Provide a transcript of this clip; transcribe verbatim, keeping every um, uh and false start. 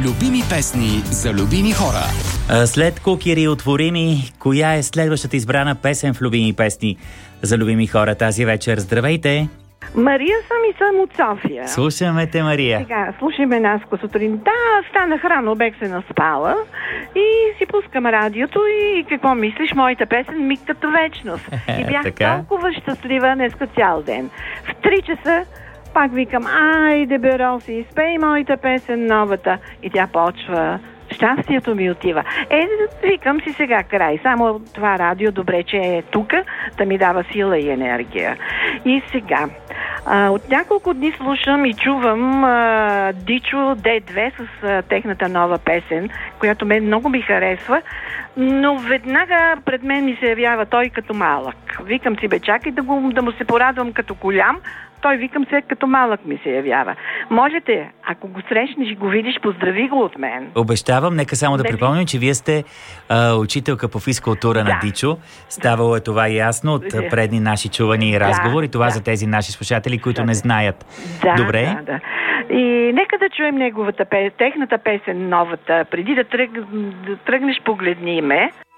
Любими песни за любими хора. След Кукири отворими, коя е следващата избрана песен в любими песни за любими хора тази вечер? Здравейте! Мария съм и съм от София. Слушаме те, Мария. Сега, слушаме нас сутринта, станах рано, бех се наспала и си пускам радиото и какво мислиш, моята песен «Миг като вечност». И бях така? толкова щастлива днеска цял ден. В три часа пак викам, айде бе, Роси, изпей моята песен новата. И тя почва, щастието ми отива. Е, викам си сега край. Само това радио, добре, че е тук, да ми дава сила и енергия. И сега, а, от няколко дни слушам и чувам а, Дичо Д две с а, техната нова песен, която мен много ми харесва, но веднага пред мен ми се явява той като малък. Викам си, бе, чакай да, го, да му се порадвам като голям, той, викам се, като малък ми се явява. Можете, ако го срещнеш и го видиш, поздрави го от мен. Обещавам, нека само да Не припомним, че вие сте а, учителка по физкултура да. на Дичо. Ставало е това ясно от предни наши чувани и разговори. Да, това да. за тези наши слушатели, които да. не знаят. Да, Добре? Да, да. И нека да чуем неговата, техната песен, новата. Преди да, тръг, да тръгнеш, погледни ме.